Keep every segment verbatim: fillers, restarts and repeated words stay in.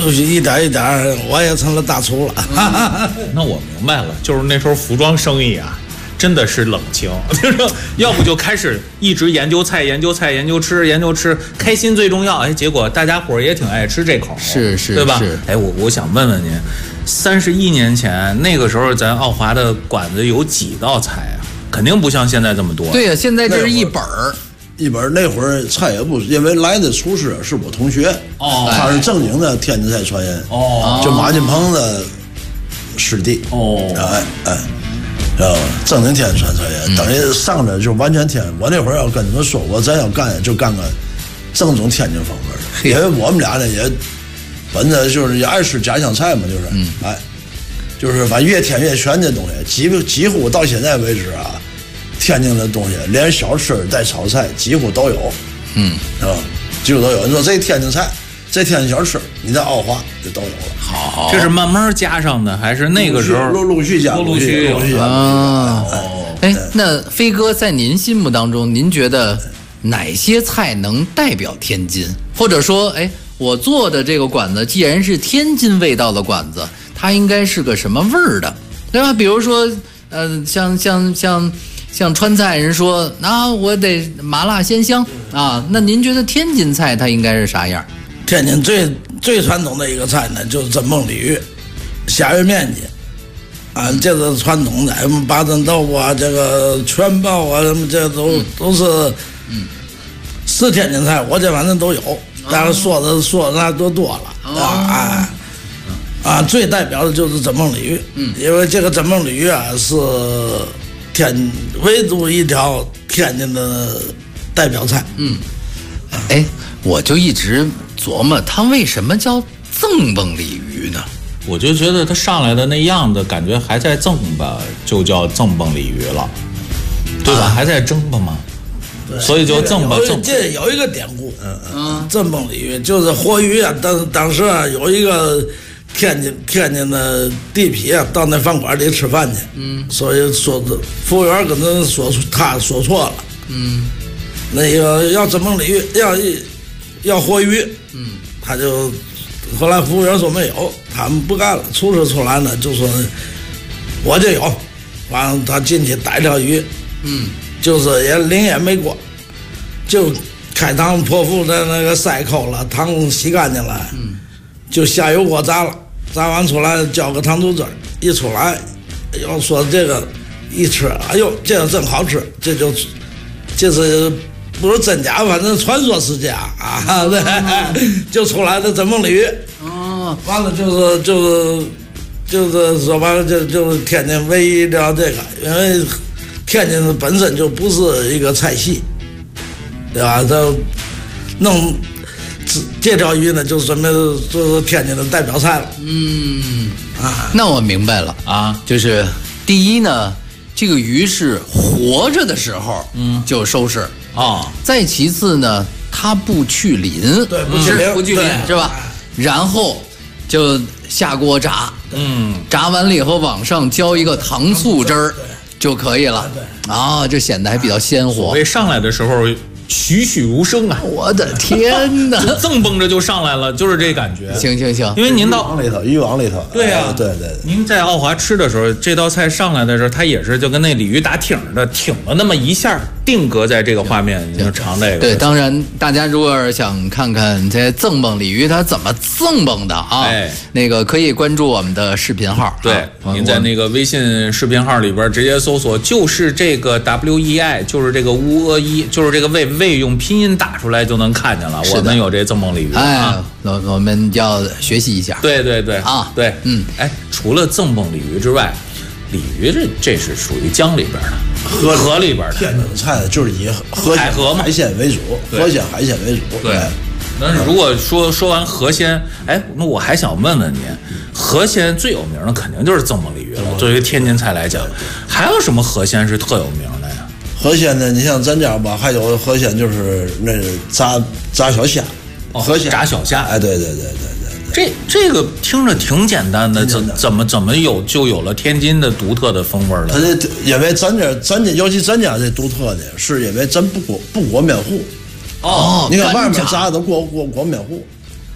陆续一点一点，我也成了大厨了。 那我明白了，就是那时候服装生意啊。真的是冷清，要不就开始一直研究菜、研究菜、研究吃、研究吃，开心最重要。哎，结果大家伙也挺爱吃这口， 是是， 对吧？哎，我我想问问您，三十一年前那个时候，咱奥华的馆子有几道菜啊？肯定不像现在这么多。 对呀、啊，现在这是一本儿， 一本那会儿菜也不，因为来的厨师是我同学，哦，他是正经的天津菜传人，哦，就马金鹏的师弟，哦，哎哎。知道吧？正经天津传传人，等于上着就完全天。我那会儿要跟你们说，我真要干就干个正宗天津风味的，因为我们俩呢也本着就是也爱吃家乡菜嘛，就是，嗯、哎，就是把越添越全的东西，几乎几乎到现在为止啊，天津的东西连小吃带炒菜几乎都有，嗯，啊，几乎都有。你说这天津菜。这天津小吃，你在奥华就都有了。 好，这是慢慢加上的，还是那个时候陆陆续加， 陆续陆续加啊？哎，那飞哥在您心目当中，您觉得哪些菜能代表天津？或者说，哎，我做的这个馆子既然是天津味道的馆子，它应该是个什么味儿的，对吧？比如说，呃，像像像像川菜人说，那、啊、我得麻辣鲜香啊。那您觉得天津菜它应该是啥样？ 天津最最传统的一个菜呢，就是蒸焖鲤鱼、虾仁面筋，啊，这是传统的。什么八珍豆腐啊，这个全包啊，什么这都、嗯、都是，嗯，是天津菜，我这反正都有，但是说的说的那多多了、哦、啊啊，最代表的就是蒸焖鲤鱼，嗯，因为这个蒸焖鲤鱼啊是天唯独一条天津的代表菜，嗯， 哎，我就一直。琢磨它为什么叫赠蹦鲤鱼呢？ 我就觉得它上来的那样子，感觉还在赠吧，就叫赠蹦鲤鱼了，对吧？啊、还在蒸吧嘛，所以就赠吧赠。 这有一个典故，嗯嗯，赠蹦鲤鱼就是活鱼啊。当当时啊，有一个天津天津的地痞啊，到那饭馆里吃饭去，嗯，所以说服务员可能说他说错了，嗯，那个要赠蹦鲤鱼要。要活鱼，嗯，他就后来服务员说没有，他们不干了。厨师出来呢，就说我就有，完了他进去逮条鱼，嗯，就是也鳞也没过，就开膛破腹的那个腮抠了，汤洗干净了，嗯，就下油锅炸了，炸完出来浇个糖醋汁儿，一出来，要说这个一吃，哎呦，这个真好吃，这就这是。不是真假，反正传说是假啊！对，就出来的蒸焖鲤鱼。哦，完了就是就是就是说白了就就是天津唯一的这个，因为天津本身就不是一个菜系，对吧？这弄这条鱼呢，就准备就是天津的代表菜了。 嗯啊，那我明白了啊，就是第一呢，这个鱼是活着的时候，嗯，就收拾。啊，再其次呢，它不去鳞， 对，不去鳞， 不去鳞是吧？然后就下锅炸，嗯，炸完了以后往上浇一个糖醋汁儿就可以了，啊，这显得还比较鲜活。 所以上来的时候栩栩如生啊！ 我的天哪， 赠蹦着就上来了，就是这感觉。 行行行， 因为您到鱼王里头，鱼王里头， 对呀、啊， 对对。 您在奥华吃的时候，这道菜上来的时候，它也是就跟那鲤鱼打挺的，挺了那么一下，定格在这个画面，你就尝这个。 对，当然大家如果想看看这赠蹦鲤鱼它怎么赠蹦的啊，哎，那个可以关注我们的视频号。 对， 啊、 您在那个微信视频号里边直接搜索，就是这个 W E I， 就是这个乌俄一，就是这个魏魏用拼音打出来就能看见了。我们有这赠蹦鲤鱼， 哎，啊、我我们要学习一下。 对对对啊， 对，嗯，哎，除了赠蹦鲤鱼之外，鲤鱼这这是属于江里边的，河河里边的。 天津菜就是以河海河海鲜为主，河鲜海鲜为主。 对。那如果说说完河鲜，哎，那我还想问问您，河鲜最有名的肯定就是赠蹦鲤鱼了。作为天津菜来讲，还有什么河鲜是特有名的呀？ 河鲜呢，你像咱家吧，还有河鲜就是那炸炸小虾，河鲜、 哦、炸小虾。 哎，对对对对对。 这这个听着挺简单的，怎怎么怎么有就有了天津的独特的风味了？ 它这因为咱家咱家尤其咱家这独特的，是因为咱不裹不裹面糊。 哦， 你看外面炸的裹裹裹面糊，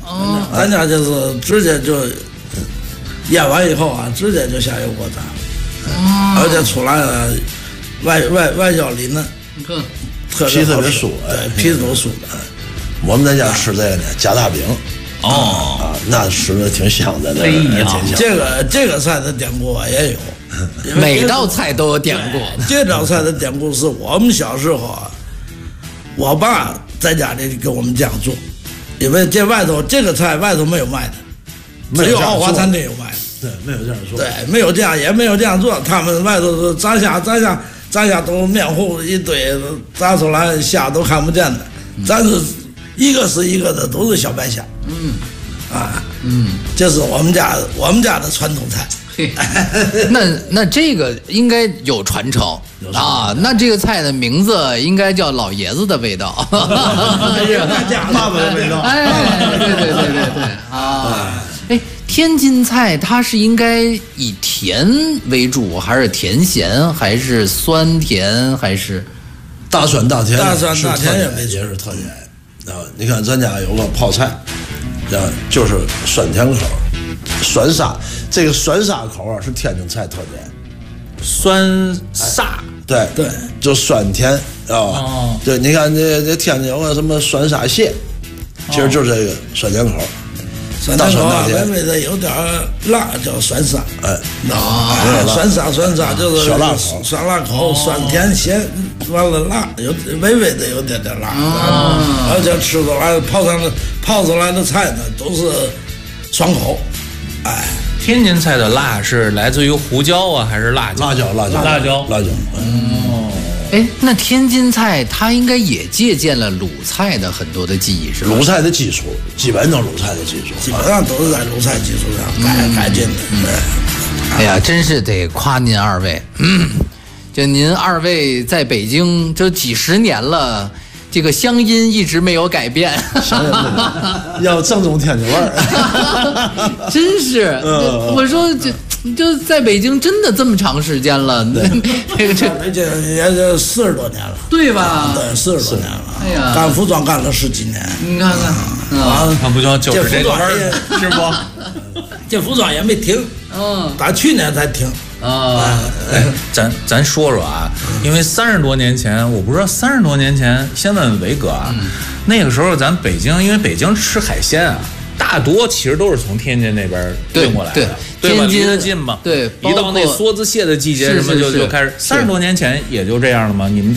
哦， 咱家就是直接就腌完以后啊，直接就下油锅炸， 哦， 而且出来了外外外焦里嫩， 呵， 特皮特别好吃酥， 对， 哎皮都酥的。 我们在家吃这个呢，加大饼。 哦， 啊，那吃的挺香的， 哎呀挺香。 这个这个菜的典故我也有， 每道菜都有典故。 这道菜的典故是我们小时候啊，我爸在家里给我们这样做，因为这外头这个菜外头没有卖的，只有奥华餐厅有卖的。 对，没有这样做。 对，没有这样，也没有这样做。他们外头是炸虾，炸虾，炸虾都面糊一堆，炸出来虾都看不见的。咱是一个是一个的，都是小白虾。 嗯， 啊， 嗯， 这是我们家我们家的传统菜。 嘿，那那这个应该有传承啊。那这个菜的名字应该叫老爷子的味道，是爸爸的味道。 哎，对对对对对啊！哎，天津菜它是应该以甜为主，还是甜咸，还是酸甜，还是大酸大甜？ 大酸大甜也也是特点啊！你看咱家有个泡菜，啊，就是酸甜口。酸沙，这个酸沙口啊是天津菜特点， 酸沙， 对对， 就酸甜啊。 哦， 对，你看这这天津有个什么酸沙蟹，其实就是这个酸甜口。 酸甜口啊，微微的有点辣，叫酸沙。 哎， 啊，酸沙酸沙就是小辣口， 酸辣口，酸甜咸，完了辣，有微微的有点点辣。而且吃出来泡上的泡出来的菜呢，都是爽口。哎， 天津菜的辣是来自于胡椒啊，还是辣椒？ 辣椒，辣椒， 辣椒， 辣椒。 哦， 哎，那天津菜它应该也借鉴了鲁菜的很多的技艺，是吧？ 鲁菜的基础，基本都是鲁菜的基础， 基本上都是在鲁菜基础上改、嗯、改进的。对， 哎呀，真是得夸您二位。嗯，就您二位在北京这几十年了。这个乡音一直没有改变， 要正宗天津味儿， 真是。 嗯、 我说这就在北京真的这么长时间了，这个这北京也就四十多年了， 对吧？ 对，四十多年了。 哎呀， 干服装干了十几年， 你看看， 啊， 那不就就是这个味儿，是不？ 这服装也没停， 嗯， 打去年才停。 啊， 哎，咱咱说说啊，因为三十多年前，我不知道三十多年前，先问维哥啊，嗯、那个时候咱北京，因为北京吃海鲜啊，大多其实都是从天津那边运过来的， 对， 对吧？ 天津离得近嘛， 对， 一到那梭子蟹的季节，什么就就开始。三十多年前也就这样了吗？你们？